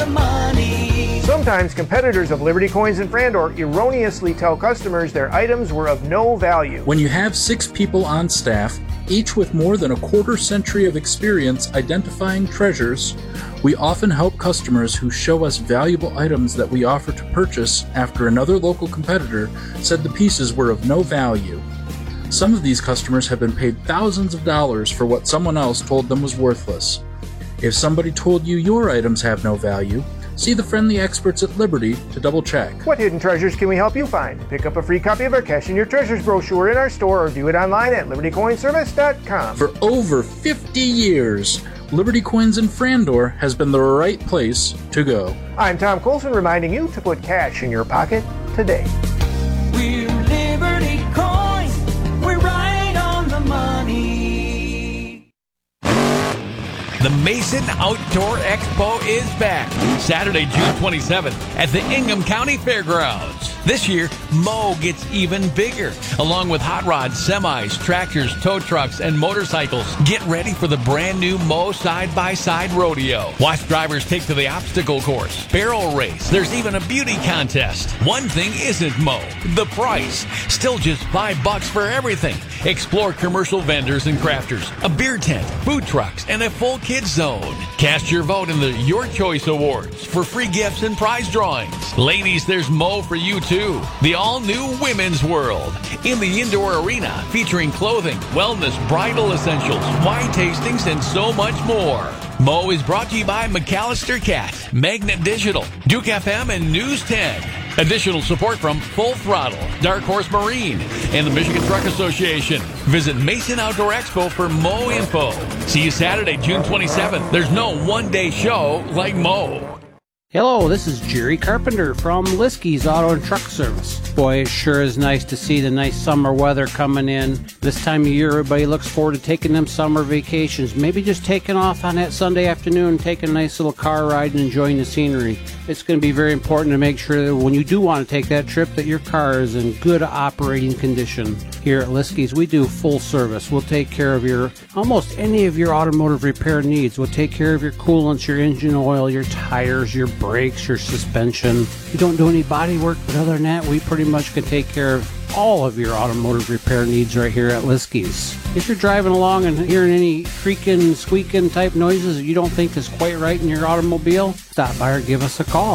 the money. Sometimes competitors of Liberty Coins and Frandor erroneously tell customers their items were of no value. When you have 6 people on staff, each with more than a quarter century of experience identifying treasures, we often help customers who show us valuable items that we offer to purchase after another local competitor said the pieces were of no value. Some of these customers have been paid thousands of dollars for what someone else told them was worthless. If somebody told you your items have no value, see the friendly experts at Liberty to double check. What hidden treasures can we help you find? Pick up a free copy of our Cash in Your Treasures brochure in our store or view it online at libertycoinservice.com. For over 50 years, Liberty Coins and Frandor has been the right place to go. I'm Tom Coulson reminding you to put cash in your pocket today. We're Liberty Coins. We're right on the money. The Mason Outdoor Expo is back Saturday, June 27th at the Ingham County Fairgrounds. This year, Moe gets even bigger. Along with hot rods, semis, tractors, tow trucks, and motorcycles, get ready for the brand new Moe Side-by-Side Rodeo. Watch drivers take to the obstacle course, barrel race. There's even a beauty contest. One thing isn't Moe: the price. Still just $5 for everything. Explore commercial vendors and crafters, a beer tent, food trucks, and a full kids zone. Cast your vote in the Your Choice Awards for free gifts and prize drawings. Ladies, there's Moe for you too. The all-new Women's World in the indoor arena, featuring clothing, wellness, bridal essentials, wine tastings, and so much more. Moe is brought to you by McAllister Cat, Magnet Digital, Duke FM, and News 10. Additional support from Full Throttle, Dark Horse Marine, and the Michigan Truck Association. Visit Mason Outdoor Expo for Moe info. See you Saturday, June 27th. There's no one-day show like Moe. Hello, this is Jerry Carpenter from Liskey's Auto and Truck Service. Boy, it sure is nice to see the nice summer weather coming in. This time of year, everybody looks forward to taking them summer vacations. Maybe just taking off on that Sunday afternoon, taking a nice little car ride and enjoying the scenery. It's going to be very important to make sure that when you do want to take that trip, that your car is in good operating condition. Here at Liskey's, we do full service. We'll take care of almost any of your automotive repair needs. We'll take care of your coolants, your engine oil, your tires, your brakes, your suspension. We don't do any body work, but other than that, we pretty much can take care of all of your automotive repair needs right here at Liskey's. If you're driving along and hearing any creaking, squeaking type noises that you don't think is quite right in your automobile, stop by or give us a call,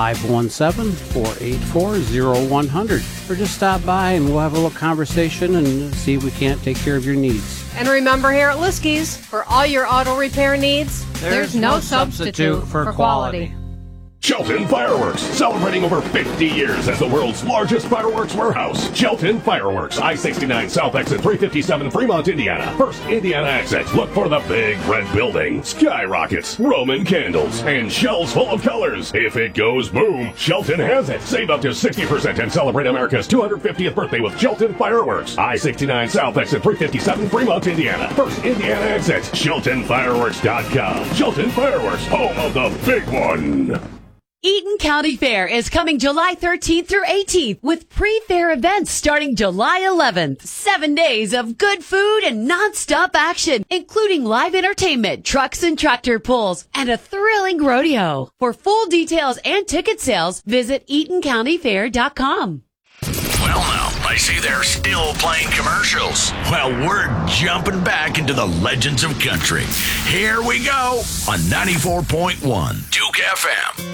517-484-0100. Or just stop by and we'll have a little conversation and see if we can't take care of your needs. And remember, here at Liskey's, for all your auto repair needs, there's no substitute for quality. Shelton Fireworks, celebrating over 50 years as the world's largest fireworks warehouse. Shelton Fireworks, I-69 South Exit 357, Fremont, Indiana. First Indiana exit. Look for the big red building, skyrockets, Roman candles, and shells full of colors. If it goes boom, Shelton has it. Save up to 60% and celebrate America's 250th birthday with Shelton Fireworks. I-69 South Exit 357, Fremont, Indiana. First Indiana exit. SheltonFireworks.com. Shelton Fireworks, home of the big one. Eaton County Fair is coming July 13th through 18th with pre-fair events starting July 11th. 7 days of good food and non-stop action, including live entertainment, trucks and tractor pulls, and a thrilling rodeo. For full details and ticket sales, visit EatonCountyFair.com. Well, now, I see they're still playing commercials. Well, we're jumping back into the legends of country. Here we go on 94.1 Duke FM.